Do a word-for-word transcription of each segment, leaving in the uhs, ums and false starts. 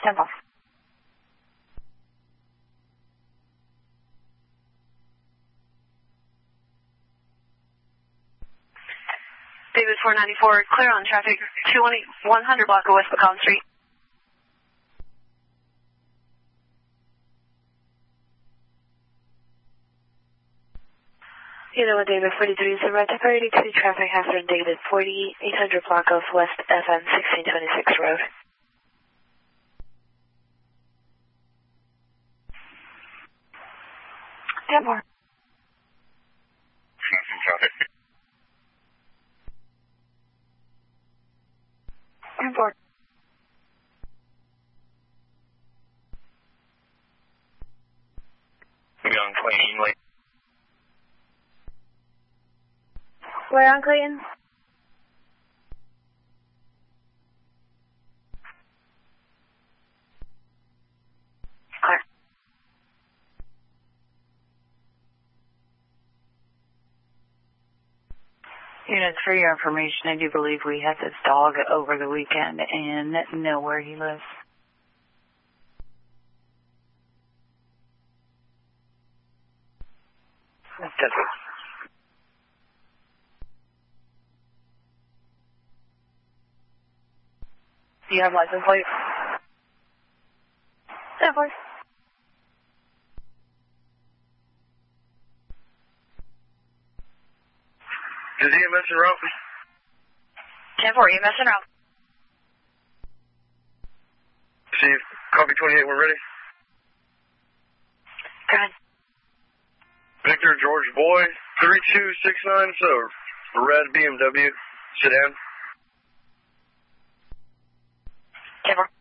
ten four. David four ninety-four, clear on traffic, two one hundred block of West Pecan Street. You know what, David forty-three is the red Temper eighty-two, traffic hazard, David forty, eight hundred block of West F N sixteen twenty-six Road. ten four. Traffic. ten four. Young Clayton, like. Where on Clayton? Clear. Units, for your information, I do believe we had this dog over the weekend and know where he lives. That's it. Do you have license plate? ten four. Is he a messing around? ten four, you messing around? See, copy twenty-eight, we're ready. Go ahead. Victor George Boy, three two six nine, so red B M W sedan. ten four.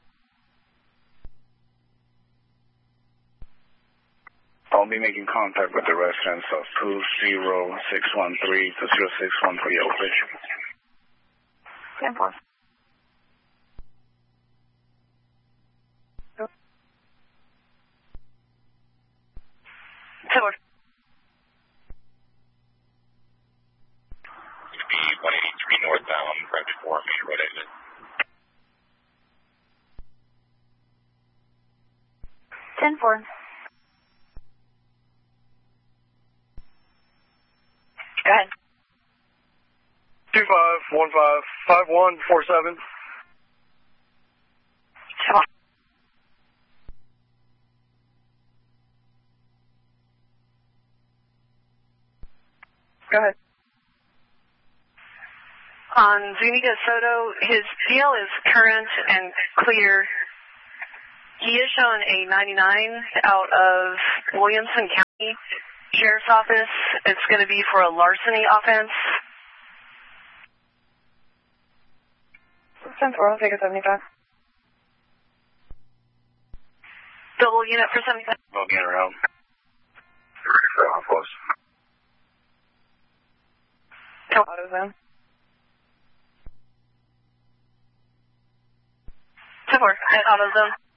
I'll be making contact with the residents of two zero six one three to zero six one three Oak Ridge. ten four. ten four. It'll be one eighty-three northbound, right before me, right exit. ten four. Go ahead. two five one five five one four seven. Come on. Go ahead. On Zuniga Soto, his D L is current and clear. He is showing a ninety-nine out of Williamson County Sheriff's Office. It's going to be for a larceny offense. ten four, I'll take a seventy-five. Double unit for seventy-five. I'll get around. Ready for outpost. AutoZone. ten four, at AutoZone.